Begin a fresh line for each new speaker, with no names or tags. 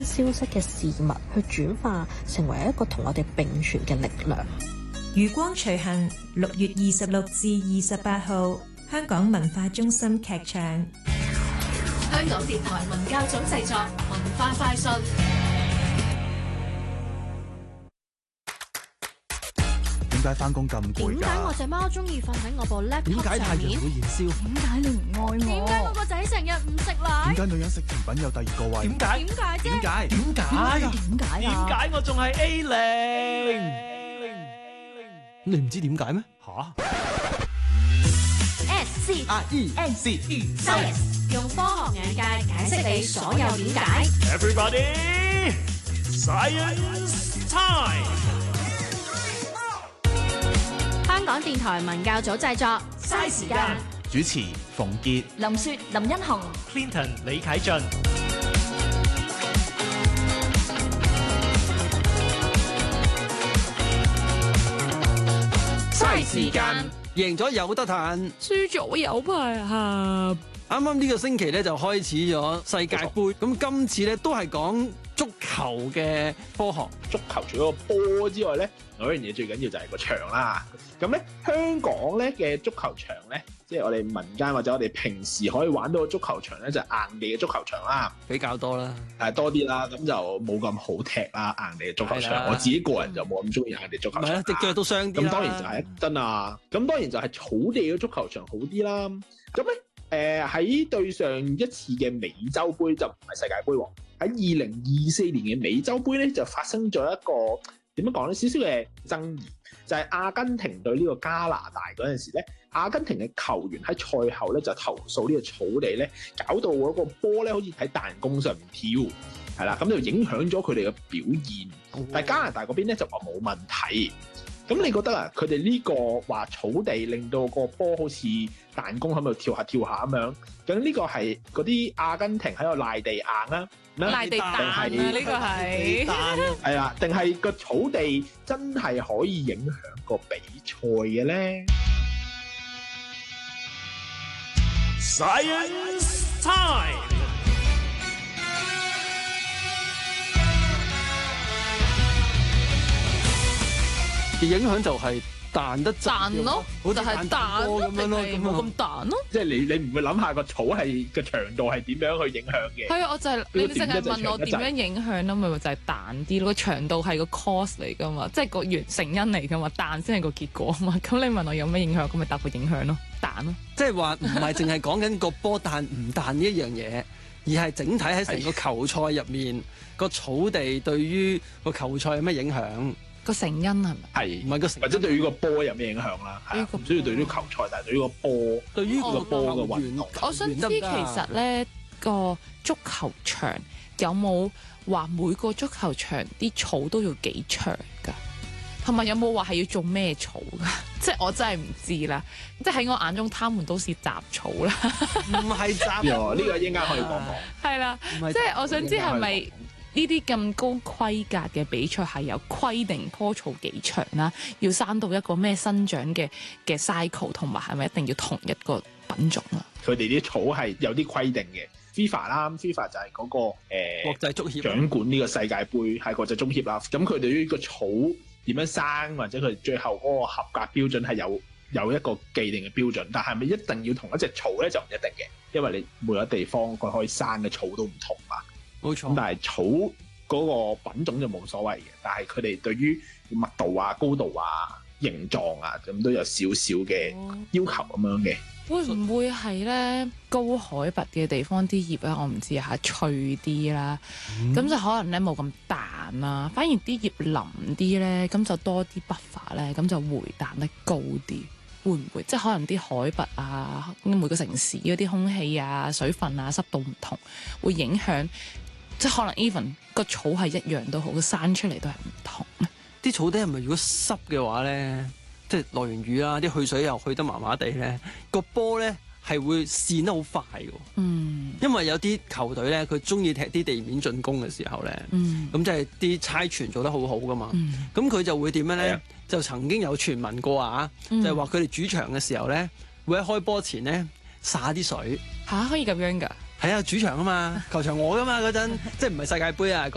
消失嘅事物去轉化成為一個同我哋並存嘅力量。
餘光隨行，6月26至28號，香港文化中心劇場。
香港電台文教組製作，文化快訊。
點解返工咁攰㗎？
點解我隻貓中意瞓喺我部 laptop
點解太陽會燃燒？
點解你唔愛我？點解我個仔成日唔食奶？
點解女人食甜品有第二個胃？
點解？點解啫？
點解？
點解
我仲係 A0？
你唔知點解咩？
吓
SCIENCE Science 用科學眼界解釋你所有點解。
Everybody Science Time。
香港電台文教組製作，
嘥時間。
主持馮傑、
林雪、林欣紅、
Clinton 李啟俊。
嘥時間，
贏咗有得彈，
輸咗有排合。
啱啱呢個星期咧就開始咗世界盃，咁今次咧都係講足球嘅科學。
足球除咗個波之外咧，有一樣嘢最緊要就係個場啦。咁咧香港咧嘅足球場咧，即係我哋民間或者我哋平時可以玩到嘅足球場咧，就係硬地嘅足球場啦，
比較多啦，
係多啲啦，咁就冇咁好踢啦。硬地嘅足球場，我自己個人就冇咁中意硬地足球場。
唔係啦，隻腳都傷啲啦。
咁當然就係真啊，咁當然就係草地嘅足球場好啲啦。咁咧喺對上一次嘅美洲杯就唔係世界盃喎，喺2024年嘅美洲杯咧就發生咗一個點樣講咧，少少嘅爭議，就係阿根廷對呢個加拿大嗰陣時咧，阿根廷嘅球員喺賽後咧就投訴呢個草地咧，搞到嗰個波咧好似喺彈弓上面跳，係啦，咁就影響咗佢哋嘅表現。但係加拿大嗰邊咧就話冇問題。咁你覺得啊，佢哋呢個話草地令到個波好似彈弓喺度跳下跳下咁樣，咁呢個係嗰啲阿根廷喺度賴地硬啊？
賴地彈啊！呢個係
係啦，定係個草地真係可以影響個比賽嘅咧
Science Time。
影響就係彈得
彈咯，
好似
就係彈
波咁樣咯，
冇咁彈咯。
即係你唔會諗下個草係個長度係點樣去影響嘅？
係啊，我就係你淨係問我點樣影響咯，咪就係彈啲咯。個長度係個 cause 嚟噶嘛，即係個完成因嚟噶嘛，彈先係個結果啊嘛。咁你問我有咩影響，咁咪答個影響咯，彈咯。
即係話唔係淨係講緊個波彈唔彈呢一樣嘢，而係整體喺成個球賽入面個草地對於個球賽有咩影響？
個成因係咪？
係
唔係個成因，
或者對於個波有咩影響啦？係唔需要對於球賽，但係對於個波，
對於個波嘅運動。
我想知其實咧個足球場有冇話每個足球場啲草都要幾長㗎？同埋有冇話係要種咩草㗎？即係我真係唔知啦。即係喺我眼中，他們都是雜草啦。
唔係雜草，
呢個應該可以講講。
係啦，即係我想知係咪？呢啲咁高規格嘅比賽係有規定棵草幾長啦，要生到一個咩生長嘅 cycle， 同埋係咪一定要同一個品種啊？
佢哋啲草係有啲規定嘅。FIFA 啦，FIFA 就係嗰個
國際足協
掌管呢個世界盃係國際足協啦。咁佢對於個草點樣生，或者佢最後嗰個合格標準係有一個既定嘅標準，但係咪一定要同一隻草咧就唔一定嘅，因為你每個地方佢可以生嘅草都唔同嘛。
冇錯，
咁但係草嗰個品種就冇所謂嘅，但係佢哋對於密度啊、高度啊、形狀啊，咁都有少少嘅要求咁樣嘅。
會唔會係咧高海拔嘅地方啲葉咧？我唔知嚇，脆啲啦，咁就可能咧冇咁彈啦，反而啲葉腍啲咧，咁就多啲 buffer 咧，咁就回彈得高啲。會唔會即係可能啲海拔啊，每個城市嗰啲空氣啊、水分啊、濕度唔同，會影響？即係可能 even 個草係一樣都好，佢生出嚟都係唔同咧。
啲草地係咪如果濕嘅話咧，即係落完雨啦，啲去水又去得麻麻地咧，個波咧係會跣得好快嘅。嗯，因為有啲球隊咧，佢中意踢啲地面進攻嘅時候咧，咁即係啲猜傳做得好好噶嘛。咁佢就會點樣咧？就曾經有傳聞過啊，就係話佢哋主場嘅時候咧，會喺開波前咧灑啲水。
嚇，可以咁樣㗎？
係啊，主場啊嘛，球場我噶嘛嗰陣，即係唔係世界盃啊。